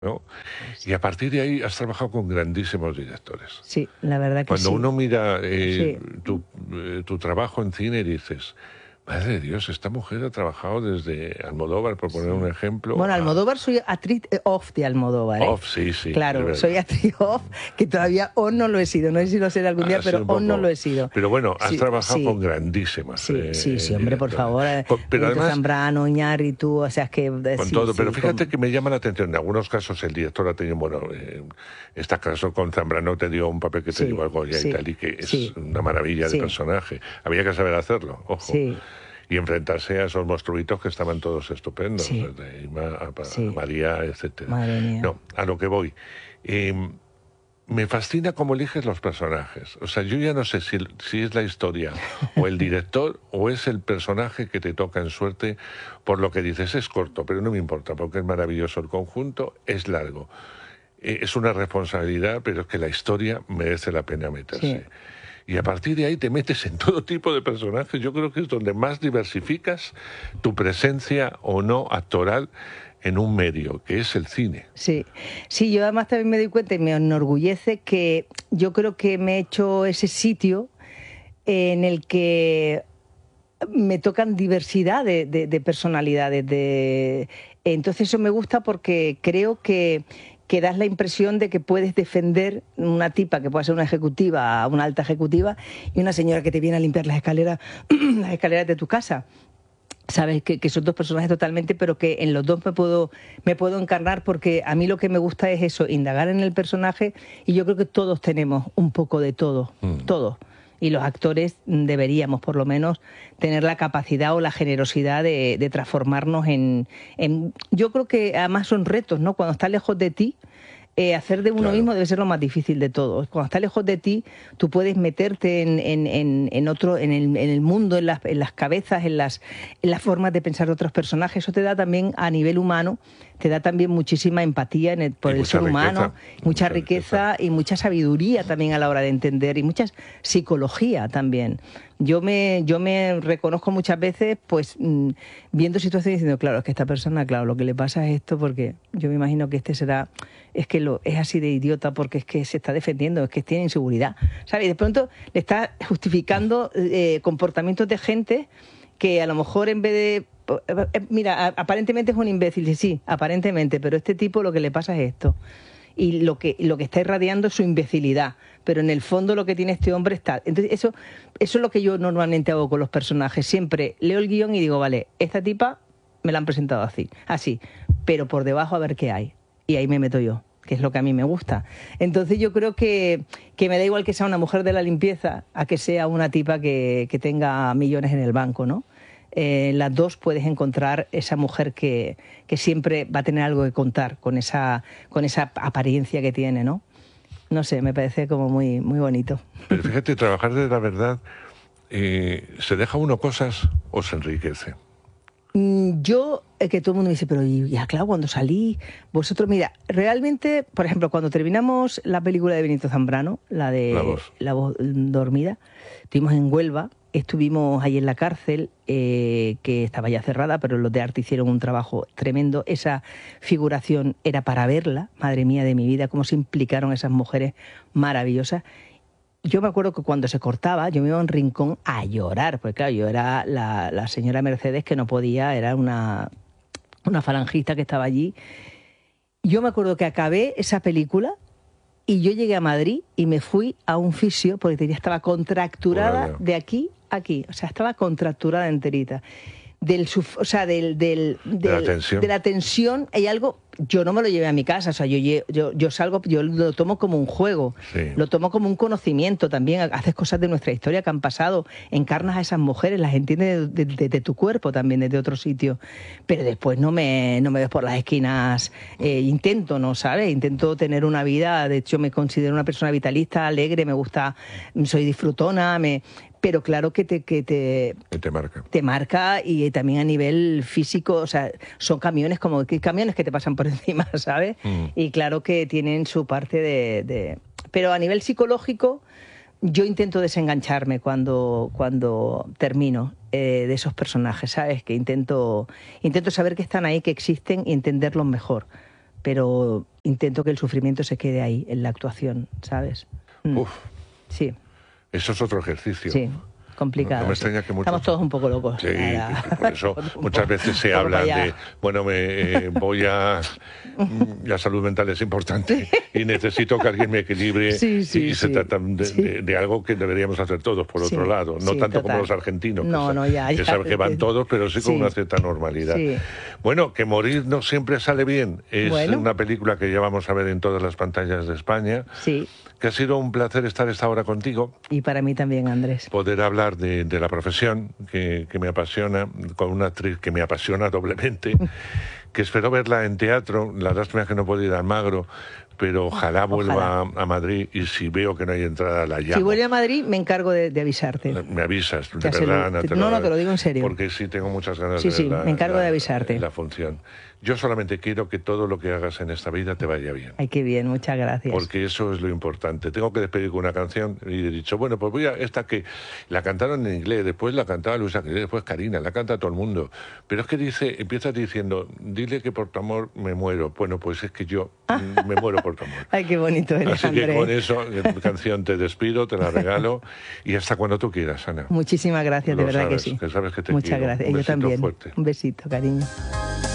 ¿no? Y a partir de ahí has trabajado con grandísimos directores. Sí, la verdad que Cuando sí. uno mira Sí. tu trabajo en cine, dices, madre de Dios, esta mujer ha trabajado desde Almodóvar, por poner un ejemplo. Bueno, Almodóvar, soy actriz off de Almodóvar, ¿eh? Off, sí, sí. Claro, soy actriz off, que todavía on no lo he sido. No sé si lo seré algún día, pero on no lo he sido. Pero bueno, has Sí, trabajado sí. con grandísimas. Sí, hombre, por favor. Pero además, Zambrano, Iñárritu, o sea, es que... con sí, todo, pero sí, fíjate que me llama la atención. En algunos casos el director ha tenido, bueno, este caso con Zambrano te dio un papel que te dio al Goya y tal, y que es una maravilla de personaje. Había que saber hacerlo, ojo. Sí. Y enfrentarse a esos monstruitos que estaban todos estupendos, desde Ima a María, etcétera. Madre mía. No, a lo que voy. Me fascina cómo eliges los personajes. O sea, yo ya no sé si es la historia o el director o es el personaje que te toca en suerte. Por lo que dices, es corto, pero no me importa, porque es maravilloso el conjunto, es largo. Es una responsabilidad, pero es que la historia merece la pena meterse. Sí. Y a partir de ahí te metes en todo tipo de personajes. Yo creo que es donde más diversificas tu presencia o no actoral en un medio, que es el cine. Sí, yo además también me doy cuenta y me enorgullece que yo creo que me he hecho ese sitio en el que me tocan diversidad de personalidades. Entonces eso me gusta porque creo que das la impresión de que puedes defender una tipa que pueda ser una ejecutiva, una alta ejecutiva, y una señora que te viene a limpiar las escaleras de tu casa. Sabes que son dos personajes totalmente, pero que en los dos me puedo encarnar, porque a mí lo que me gusta es eso, indagar en el personaje, y yo creo que todos tenemos un poco de todo, todos. Y los actores deberíamos, por lo menos, tener la capacidad o la generosidad de transformarnos en... Yo creo que además son retos, ¿no? Cuando estás lejos de ti, hacer de uno mismo debe ser lo más difícil de todo. Cuando estás lejos de ti, tú puedes meterte en el mundo, en las cabezas, en las formas de pensar de otros personajes. Eso te da también, a nivel humano, te da también muchísima empatía por el ser humano, mucha riqueza y mucha sabiduría también a la hora de entender, y mucha psicología también. Yo me reconozco muchas veces, pues, viendo situaciones diciendo, claro, es que esta persona, claro, lo que le pasa es esto, porque yo me imagino que este será, es que es así de idiota porque es que se está defendiendo, es que tiene inseguridad, ¿sabes? Y de pronto le está justificando comportamientos de gente que a lo mejor en vez de... Mira, aparentemente es un imbécil, sí, aparentemente, pero este tipo lo que le pasa es esto. Y lo que está irradiando es su imbecilidad, pero en el fondo lo que tiene este hombre está... Entonces eso es lo que yo normalmente hago con los personajes. Siempre leo el guión y digo, vale, esta tipa me la han presentado así, pero por debajo a ver qué hay. Y ahí me meto yo, que es lo que a mí me gusta. Entonces yo creo que me da igual que sea una mujer de la limpieza a que sea una tipa que tenga millones en el banco, ¿no? Las dos puedes encontrar esa mujer que siempre va a tener algo que contar con esa apariencia que tiene, ¿no? No sé, me parece como muy, muy bonito. Pero fíjate, trabajar de la verdad, ¿se deja uno cosas o se enriquece? Yo, que todo el mundo me dice, pero ya claro, cuando salí, vosotros, mira, realmente, por ejemplo, cuando terminamos la película de Benito Zambrano, la de La voz dormida, estuvimos en Huelva, estuvimos ahí en la cárcel, que estaba ya cerrada, pero los de arte hicieron un trabajo tremendo. Esa figuración era para verla, madre mía de mi vida, cómo se implicaron esas mujeres maravillosas. Yo me acuerdo que cuando se cortaba, yo me iba a un rincón a llorar, porque claro, yo era la señora Mercedes que no podía, era una falangista que estaba allí. Yo me acuerdo que acabé esa película y yo llegué a Madrid y me fui a un fisio porque estaba contracturada de aquí a aquí, o sea, estaba contracturada enterita. De la tensión hay algo, yo no me lo llevé a mi casa, o sea, yo salgo, yo lo tomo como un juego, lo tomo como un conocimiento también, haces cosas de nuestra historia que han pasado, encarnas a esas mujeres, las entiendes de tu cuerpo también, desde otro sitio, pero después no me ves por las esquinas, intento, ¿no sabes? Intento tener una vida, de hecho me considero una persona vitalista, alegre, me gusta, soy disfrutona, pero claro que te marca. Te marca, y también a nivel físico, o sea, son camiones camiones que te pasan por encima, ¿sabes? Y claro que tienen su parte pero a nivel psicológico, yo intento desengancharme cuando termino de esos personajes, ¿sabes? Que intento saber que están ahí, que existen, y entenderlos mejor. Pero intento que el sufrimiento se quede ahí, en la actuación, ¿sabes? Uf, Sí, eso es otro ejercicio. sí. Complicado. No me extraña que muchos... Estamos todos un poco locos. Sí, por eso muchas veces se habla de, bueno, voy a... La salud mental es importante y necesito que alguien me equilibre y se trata de algo que deberíamos hacer todos, por otro lado. No tanto como los argentinos, que saben que van todos, pero sí con una cierta normalidad. Sí. Bueno, que morir no siempre sale bien. Es una película que ya vamos a ver en todas las pantallas de España. Sí. Que ha sido un placer estar esta hora contigo. Y para mí también, Andrés. Poder hablar de la profesión que me apasiona, con una actriz que me apasiona doblemente, que espero verla en teatro. La lástima es que no puedo ir a Almagro, pero ojalá vuelva a Madrid, y si veo que no hay entrada la llamo. Si vuelve a Madrid me encargo de avisarte. Me avisas, de verdad. No, te lo digo en serio. Porque sí tengo muchas ganas de ver me encargo de avisarte. La función. Yo solamente quiero que todo lo que hagas en esta vida te vaya bien. Ay, qué bien, muchas gracias. Porque eso es lo importante. Tengo que despedir con una canción y he dicho, bueno, pues voy a esta que la cantaron en inglés, después la cantaba Luisa, después Karina, la canta todo el mundo. Pero es que empieza diciendo, dile que por tu amor me muero. Bueno, pues es que yo me muero por tu amor. Ay, qué bonito eres, Así Andrés. que con eso, canción te despido, te la regalo y hasta cuando tú quieras, Ana. Muchísimas gracias, de verdad que sí. Que sabes que te Muchas quiero. gracias. Un Yo también. fuerte. Un besito, cariño.